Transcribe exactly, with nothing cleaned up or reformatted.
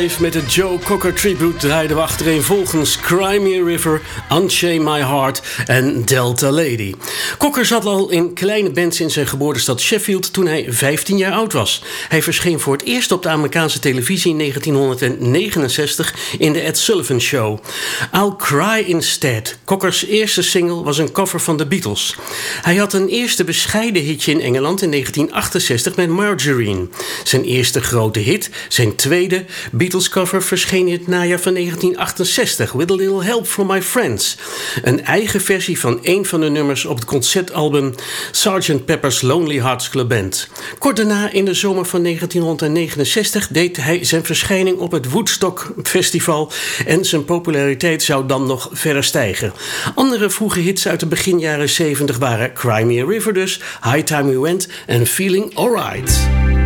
Met de Joe Cocker tribute draaiden we achtereenvolgens Cry Me a River, Unchain My Heart en Delta Lady. Cocker zat al in kleine bands in zijn geboortestad Sheffield toen hij vijftien jaar oud was. Hij verscheen voor het eerst op de Amerikaanse televisie in negentien negenenzestig in de Ed Sullivan Show. I'll Cry Instead, Cockers eerste single, was een cover van de Beatles. Hij had een eerste bescheiden hitje in Engeland in negentien achtenzestig met Margarine. Zijn eerste grote hit, zijn tweede Beatles cover, verscheen in het najaar van negentien achtenzestig, With a Little Help from My Friends. Een eigen versie van een van de nummers op het concertalbum sergeant Pepper's Lonely Hearts Club Band. Kort daarna, in de zomer van negentien negenenzestig, deed hij zijn verschijning op het Woodstock Festival en zijn populariteit zou dan nog verder stijgen. Andere vroege hits uit de begin jaren zeventig waren Cry Me a River dus, High Time We Went en Feeling Alright.